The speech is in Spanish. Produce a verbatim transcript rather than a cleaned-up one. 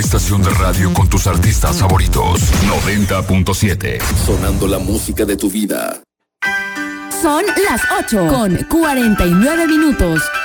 estación de radio con tus artistas favoritos. noventa punto siete. Sonando la música de tu vida. Son las ocho con cuarenta y nueve minutos.